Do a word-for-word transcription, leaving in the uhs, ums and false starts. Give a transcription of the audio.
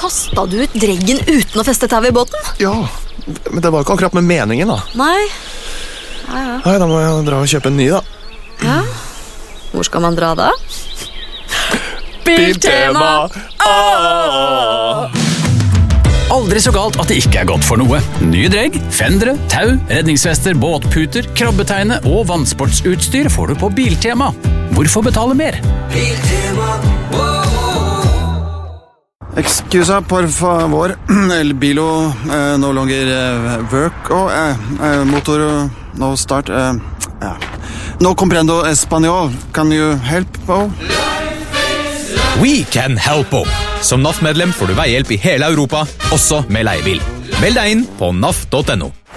kastet du ut dreggen uten å feste tau i båten? Ja, men det var ikke akkurat med meningen da. Nei. Ja, ja. Nei, da må jeg dra og kjøpe en ny da. Ja. Hvor skal man dra da? Biltema! Ah! Aldri så galt at det ikke er godt for noe. Nye dregg, fendere, tau, redningsvester, båtputer, krabbeteine og vannsportsutstyr får du på Biltema. Hvorfor betale mer? Biltema. Excusa, por favor. El bilo eh, no longer eh, work. Oh, eh, eh, motor no start. Eh, ja. No comprendo español. Can you help? Oh? We can help you. Som N A F-medlem får du veihjelp i hele Europa, også med leiebil. Meld deg inn på N A F punktum no.